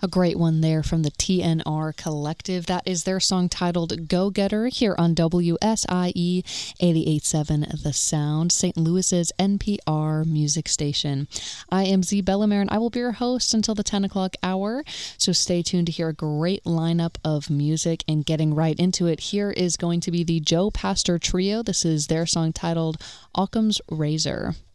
A great one there from the TNR Collective. That is their song titled Go Getter here on WSIE 88.7 The Sound, St. Louis's NPR music station. I am Z Bellamere, and I will be your host until the 10 o'clock hour, so stay tuned to hear a great lineup of music. And getting right into it, here is going to be the Joe Pastor Trio. This is their song titled Occam's Razor.